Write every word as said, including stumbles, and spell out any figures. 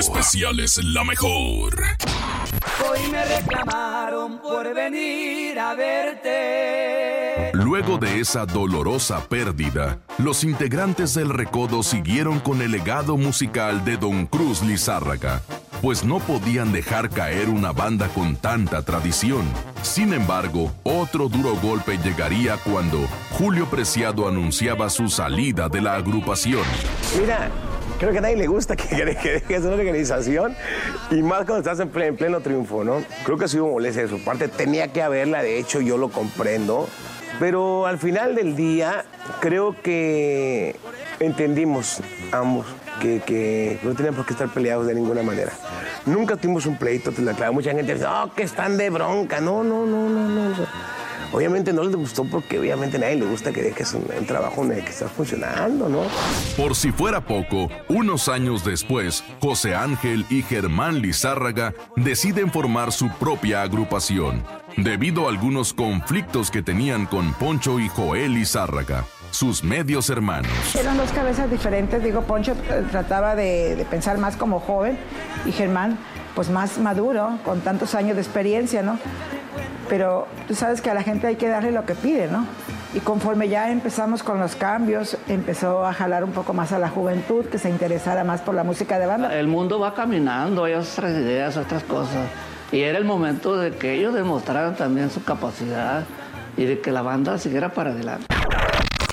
Especiales La Mejor. Hoy me reclamaron por venir a verte. Luego de esa dolorosa pérdida, los integrantes del Recodo siguieron con el legado musical de Don Cruz Lizárraga, pues no podían dejar caer una banda con tanta tradición. Sin embargo, otro duro golpe llegaría cuando Julio Preciado anunciaba su salida de la agrupación. Mira, creo que a nadie le gusta que, que, que dejes una organización, y más cuando estás en pleno, en pleno triunfo, ¿no? Creo que ha sido molestia de su parte, tenía que haberla, de hecho yo lo comprendo, pero al final del día creo que entendimos ambos que, que no tenían por qué estar peleados de ninguna manera. Nunca tuvimos un pleito, te lo aclaro. Mucha gente dice, oh, que están de bronca. No, no, no, no, no. O sea, obviamente no les gustó porque obviamente a nadie le gusta que dejes un, un trabajo en el que estás funcionando, ¿no? Por si fuera poco, unos años después, José Ángel y Germán Lizárraga deciden formar su propia agrupación, debido a algunos conflictos que tenían con Poncho y Joel Lizárraga, sus medios hermanos. Eran dos cabezas diferentes, digo, Poncho eh, trataba de, de pensar más como joven y Germán pues más maduro, con tantos años de experiencia, ¿no? Pero tú sabes que a la gente hay que darle lo que pide, ¿no? Y conforme ya empezamos con los cambios, empezó a jalar un poco más a la juventud, que se interesara más por la música de banda. El mundo va caminando, hay otras ideas, otras cosas. Y era el momento de que ellos demostraran también su capacidad y de que la banda siguiera para adelante.